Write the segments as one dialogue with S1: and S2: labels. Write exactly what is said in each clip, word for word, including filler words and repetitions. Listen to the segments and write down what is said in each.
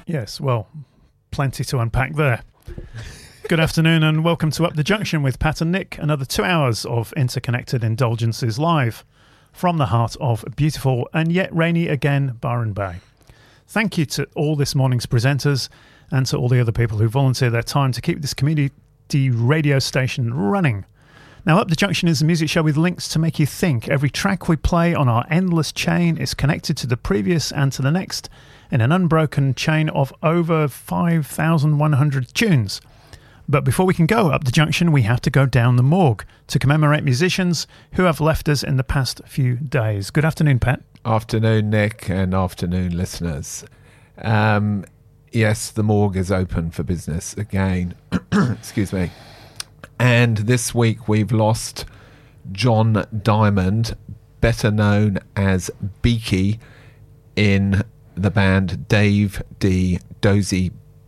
S1: Yes, well, plenty to unpack there. Good afternoon and welcome to Up the Junction with Pat and Nick, another two hours of interconnected indulgences live from the heart of beautiful and yet rainy again Byron Bay. Thank you to all this morning's presenters and to all the other people who volunteer their time to keep this community radio station running. Now, Up the Junction is a music show with links to make you think. Every track we play on our endless chain is connected to the previous and to the next in an unbroken chain of over five thousand one hundred tunes. But before we can go up the junction, we have to go down the morgue to commemorate musicians who have left us in the past few days. Good afternoon, Pat.
S2: Afternoon, Nick, and afternoon, listeners. Um, yes, the morgue is open for business again. Excuse me. And this week we've lost John Diamond, better known as Beaky in the band Dave D. Dozy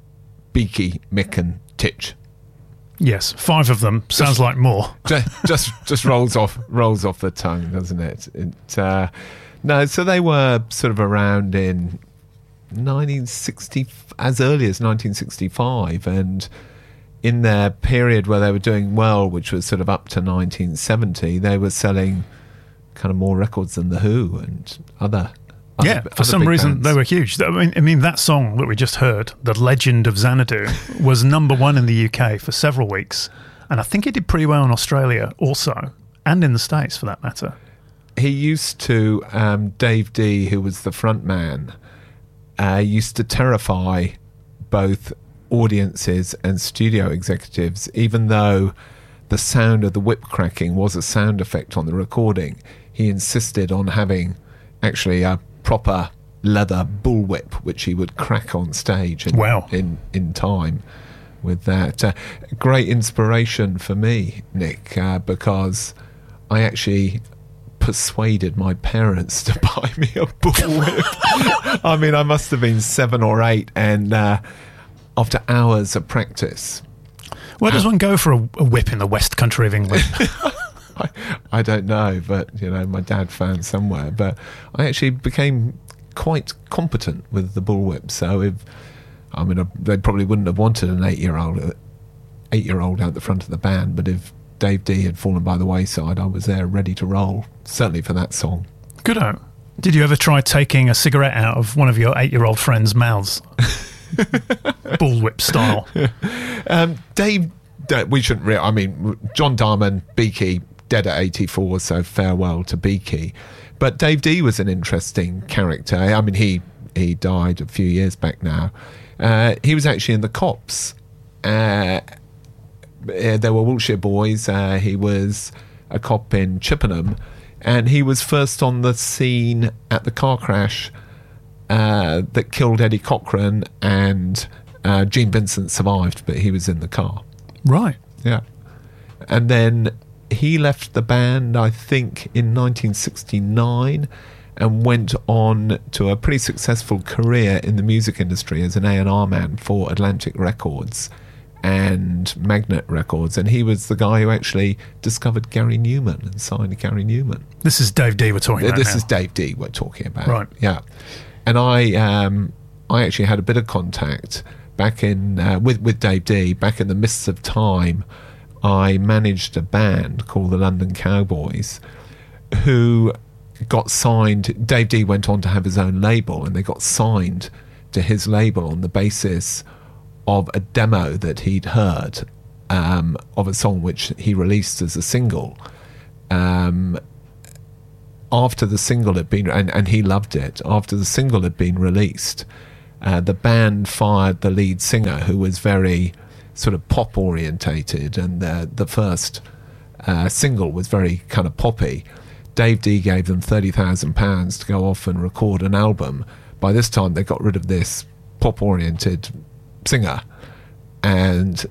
S2: Beaky Micken Titch.
S1: Yes, five of them. Sounds just, like more.
S2: just, just just rolls off rolls off the tongue, doesn't it? it uh, no, so they were sort of around in nineteen sixty, as early as nineteen sixty-five, and in their period where they were doing well, which was sort of up to nineteen seventy, they were selling kind of more records than The Who and other. Other,
S1: yeah, for some reason
S2: bands.
S1: They were huge. I mean, I mean, that song that we just heard, The Legend of Xanadu, was number one in the U K for several weeks. And I think it did pretty well in Australia also, and in the States for that matter.
S2: He used to, um, Dave D, who was the front man, uh, used to terrify both audiences and studio executives, even though the sound of the whip cracking was a sound effect on the recording. He insisted on having actually a proper leather bullwhip, which he would crack on stage in,
S1: wow.
S2: in, in time with that. Uh, great inspiration for me, Nick, uh, because I actually persuaded my parents to buy me a bullwhip. I mean, I must have been seven or eight, and uh, after hours of practice.
S1: Where does uh, one go for a, a whip in the West Country of England?
S2: I, I don't know, but you know, my dad found somewhere. But I actually became quite competent with the bullwhip. So if I mean, they probably wouldn't have wanted an eight-year-old, eight-year-old out the front of the band. But if Dave D had fallen by the wayside, I was there, ready to roll. Certainly for that song.
S1: Good-o. Did you ever try taking a cigarette out of one of your eight-year-old friends' mouths, bullwhip style?
S2: Um, Dave, we shouldn't. Re- I mean, John Diamond, Beaky. Dead at eighty-four, so farewell to Beaky. But Dave D was an interesting character. I mean, he he died a few years back now. Uh, he was actually in the Cops. Uh, they were Wiltshire boys. Uh, he was a cop in Chippenham, and he was first on the scene at the car crash uh, that killed Eddie Cochran, and uh, Gene Vincent survived, but he was in the car.
S1: Right.
S2: Yeah. And then he left the band, I think, in nineteen sixty-nine and went on to a pretty successful career in the music industry as an A and R man for Atlantic Records and Magnet Records. And he was the guy who actually discovered Gary Newman and signed Gary Newman.
S1: This is Dave D we're talking about
S2: This
S1: now.
S2: is Dave D we're talking about.
S1: Right.
S2: Yeah. And I um, I actually had a bit of contact back in uh, with, with Dave D back in the mists of time. I managed a band called the London Cowboys who got signed. Dave D went on to have his own label, and they got signed to his label on the basis of a demo that he'd heard um, of a song which he released as a single. Um, after the single had been, and, and he loved it, after the single had been released, uh, the band fired the lead singer, who was very sort of pop orientated, and the, the first uh, single was very kind of poppy. Dave D gave them thirty thousand pounds to go off and record an album. By this time they got rid of this pop oriented singer, and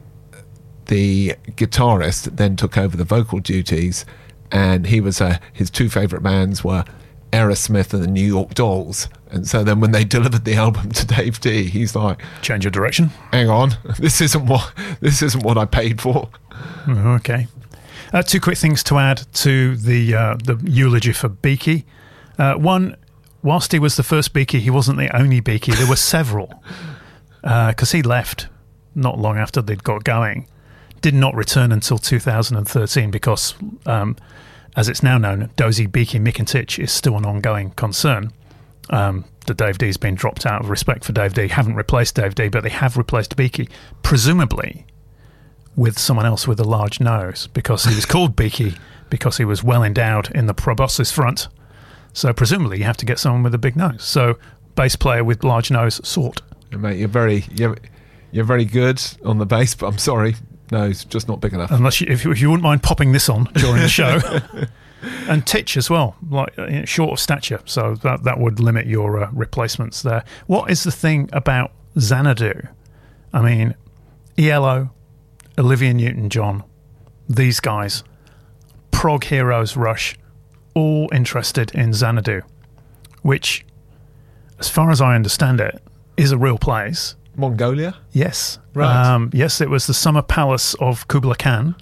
S2: the guitarist then took over the vocal duties, and he was uh, his two favourite bands were Aerosmith and the New York Dolls. And so then when they delivered the album to Dave D, he's like,
S1: change your direction.
S2: Hang on, this isn't what this isn't what I paid for.
S1: Okay. Uh, two quick things to add to the uh, the eulogy for Beaky. Uh, one, whilst he was the first Beaky, he wasn't the only Beaky. There were several. because uh, he left not long after they'd got going, did not return until two thousand thirteen because, um, as it's now known, Dozy, Beaky, Mick and Titch is still an ongoing concern. Um, the Dave D's been dropped out of respect for Dave D. Haven't replaced Dave D, but they have replaced Beaky, presumably with someone else with a large nose, because he was called Beaky because he was well endowed in the proboscis front. So presumably you have to get someone with a big nose. So bass player with large nose, sort.
S2: Yeah, mate, you're very you're, you're very good on the bass, but I'm sorry, no, it's just not big enough.
S1: Unless you, if, you, if you wouldn't mind popping this on during the show. And Titch as well, like you know, short of stature, so that that would limit your uh, replacements there. What is the thing about Xanadu? I mean, E L O, Olivia Newton-John, these guys, prog heroes Rush, all interested in Xanadu, which, as far as I understand it, is a real place.
S2: Mongolia?
S1: Yes.
S2: Right.
S1: Um, yes, it was the summer palace of Kublai Khan.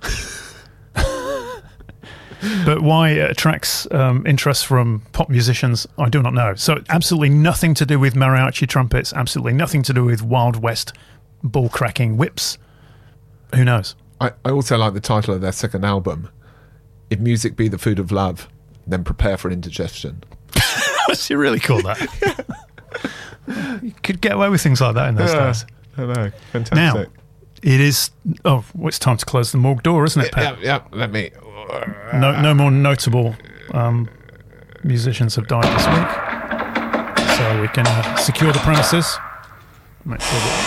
S1: But why it attracts um, interest from pop musicians, I do not know. So absolutely nothing to do with mariachi trumpets, absolutely nothing to do with Wild West ball-cracking whips. Who knows?
S2: I, I also like the title of their second album, If Music Be the Food of Love, Then Prepare for Indigestion.
S1: What's you really call that? You could get away with things like that in those
S2: yeah,
S1: days.
S2: I know. Fantastic.
S1: Now, it is... Oh, well, it's time to close the morgue door, isn't it, Pat?
S2: Yeah, yeah, let me...
S1: No, no more notable um, musicians have died this week, so we can uh, secure the premises. Make sure that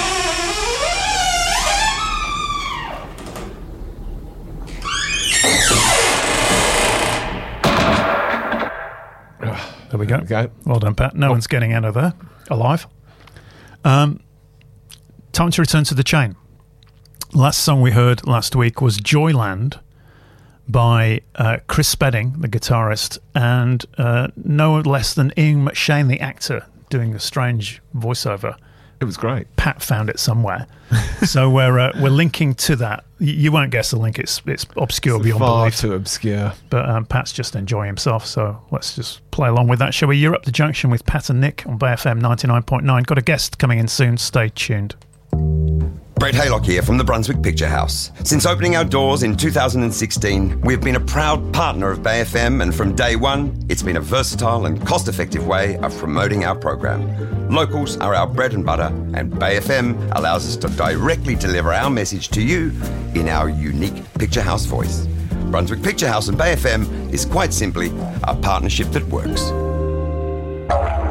S1: there we go.
S2: Okay.
S1: Well done, Pat. No oh. one's getting out of there alive. Um, time to return to the chain. Last song we heard last week was Joyland by uh, Chris Spedding, the guitarist, and uh, no less than Ian McShane, the actor, doing a strange voiceover.
S2: It was great.
S1: Pat found it somewhere. So we're uh, we're linking to that. You, you won't guess the link. It's it's obscure
S2: it's
S1: beyond
S2: far
S1: belief.
S2: too obscure. But
S1: um, Pat's just enjoying himself, so let's just play along with that. Shall we? You're Up the Junction with Pat and Nick on Bay F M ninety-nine point nine. Got a guest coming in soon. Stay tuned.
S3: Brett Haylock here from the Brunswick Picture House. Since opening our doors in two thousand sixteen, we have been a proud partner of Bay F M, and from day one, it's been a versatile and cost-effective way of promoting our program. Locals are our bread and butter, and Bay F M allows us to directly deliver our message to you in our unique Picture House voice. Brunswick Picture House and Bay F M is quite simply a partnership that works.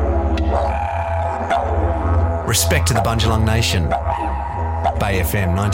S4: Respect to the Bundjalung Nation. Bay F M ninety-nine